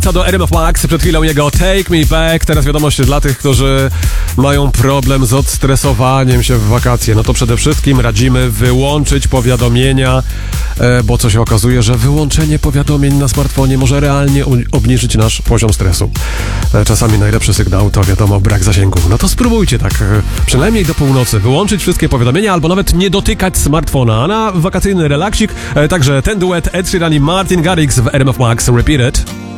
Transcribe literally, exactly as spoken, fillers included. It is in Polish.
Co do R M F Max, przed chwilą jego Take Me Back. Teraz wiadomość dla tych, którzy mają problem z odstresowaniem się w wakacje. No to przede wszystkim radzimy wyłączyć powiadomienia, e, bo co się okazuje, że wyłączenie powiadomień na smartfonie może realnie u- obniżyć nasz poziom stresu. E, czasami najlepszy sygnał to wiadomo brak zasięgu. No to spróbujcie tak, e, przynajmniej do północy, wyłączyć wszystkie powiadomienia albo nawet nie dotykać smartfona. A na wakacyjny relaksik, e, także ten duet Ed Sheeran i Martin Garrix w R M F Max. Repeat it.